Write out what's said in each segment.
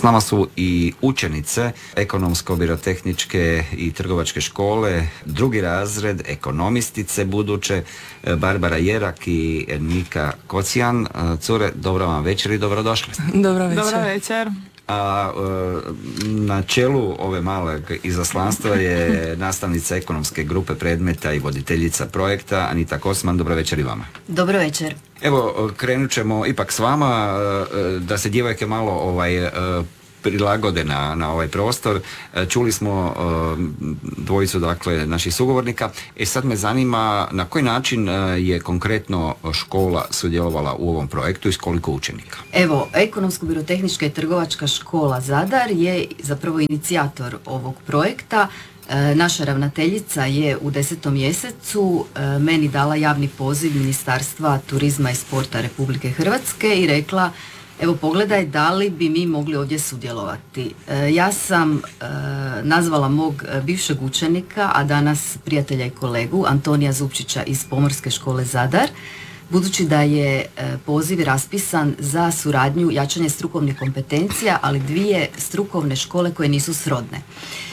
S nama su i učenice ekonomsko-birotehničke i trgovačke škole, drugi razred, ekonomistice buduće, Barbara Jerak i Nika Kocijan. Cure, dobro vam večer i dobrodošli. Dobro večer. Dobro večer. A na čelu ove malog izaslanstva je nastavnica ekonomske grupe predmeta i voditeljica projekta Anita Kosman. Dobro večer i vama. Dobro večer. Evo, krenut ćemo ipak s vama, da se djevojke malo prilagode na ovaj prostor. Čuli smo dvojicu, dakle, naših sugovornika. Sad me zanima na koji način je konkretno škola sudjelovala u ovom projektu i s koliko učenika? Evo, Ekonomsko-birotehnička i trgovačka škola Zadar je zapravo inicijator ovog projekta. Naša ravnateljica je u 10. mjesecu meni dala javni poziv Ministarstva turizma i sporta Republike Hrvatske i rekla: evo, pogledaj da li bi mi mogli ovdje sudjelovati. Ja sam nazvala mog bivšeg učenika, a danas prijatelja i kolegu, Antonija Zupčića iz Pomorske škole Zadar, budući da je poziv raspisan za suradnju jačanje strukovnih kompetencija, ali dvije strukovne škole koje nisu srodne.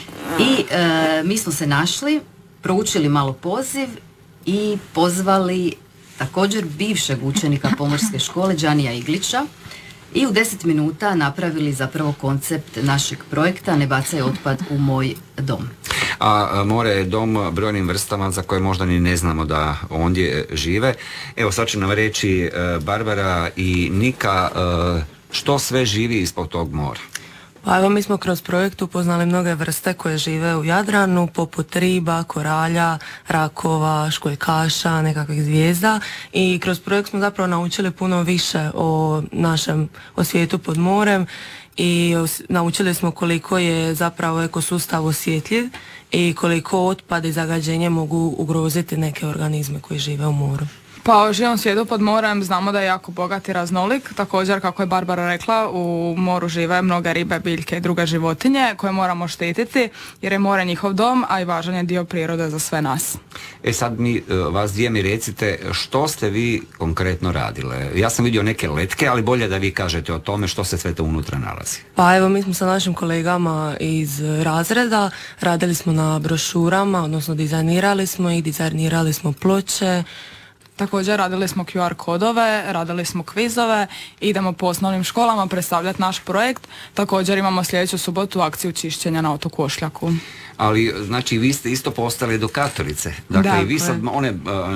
I mi smo se našli, proučili malo poziv i pozvali također bivšeg učenika Pomorske škole, Đanija Iglića, i u 10 minuta napravili zapravo koncept našeg projekta Ne bacaj otpad u moj dom. A more je dom brojnim vrstama za koje možda ni ne znamo da ondje žive. Evo, sad će nam reći Barbara i Nika što sve živi ispod tog mora. Pa evo, mi smo kroz projekt upoznali mnoge vrste koje žive u Jadranu, poput riba, koralja, rakova, školjkaša, nekakvih zvijezda, i kroz projekt smo zapravo naučili puno više o svijetu pod morem i naučili smo koliko je zapravo ekosustav osjetljiv i koliko otpad i zagađenje mogu ugroziti neke organizme koji žive u moru. Pa o živom svijetu pod morem znamo da je jako bogat i raznolik. Također, kako je Barbara rekla, u moru žive mnoge ribe, biljke i druge životinje koje moramo štititi jer je more njihov dom, a i važan je dio prirode za sve nas. Sad vas dvije mi recite što ste vi konkretno radile. Ja sam vidio neke letke, ali bolje da vi kažete o tome što se sve to unutra nalazi. Pa evo, mi smo sa našim kolegama iz razreda radili smo na brošurama, odnosno dizajnirali smo ih, dizajnirali smo ploče. Također radili smo QR kodove, radili smo kvizove, idemo po osnovnim školama predstavljati naš projekt. Također imamo sljedeću subotu akciju čišćenja na otoku Ošljaku. Ali, znači, vi ste isto postali edukatorice. Dakle, i vi sad one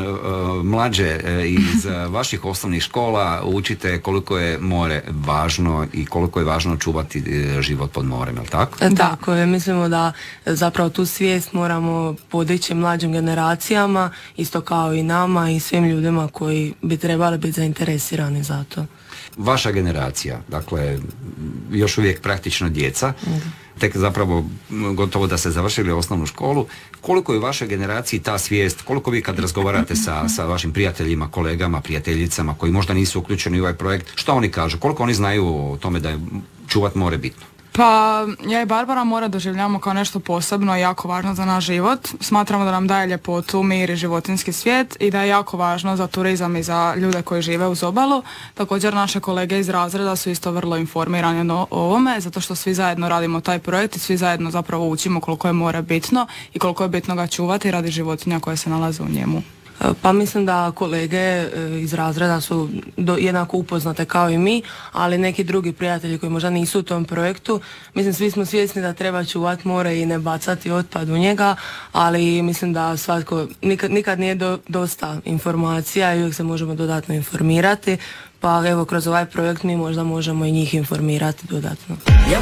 mlađe iz vaših osnovnih škola učite koliko je more važno i koliko je važno čuvati život pod morem, je li tako? Tako je, mislimo da zapravo tu svijest moramo podići mlađim generacijama, isto kao i nama i svim ljudima koji bi trebali biti zainteresirani za to. Vaša generacija, dakle, još uvijek praktično djeca, tek zapravo gotovo da ste završili osnovnu školu. Koliko je u vašoj generaciji ta svijest, koliko vi kad razgovarate sa vašim prijateljima, kolegama, prijateljicama koji možda nisu uključeni u ovaj projekt, što oni kažu? Koliko oni znaju o tome da je čuvat more bitno? Pa ja i Barbara more doživljavamo kao nešto posebno i jako važno za naš život. Smatramo da nam daje ljepotu, mir i životinjski svijet i da je jako važno za turizam i za ljude koji žive uz obalu. Također naše kolege iz razreda su isto vrlo informirani o ovome, zato što svi zajedno radimo taj projekt i svi zajedno zapravo učimo koliko je more bitno i koliko je bitno ga čuvati radi životinja koje se nalaze u njemu. Pa mislim da kolege iz razreda su jednako upoznate kao i mi, ali neki drugi prijatelji koji možda nisu u tom projektu, mislim, svi smo svjesni da treba čuvati more i ne bacati otpad u njega, ali mislim da svatko nikad nije dosta informacija i uvijek se možemo dodatno informirati, pa evo, kroz ovaj projekt mi možda možemo i njih informirati dodatno. Ja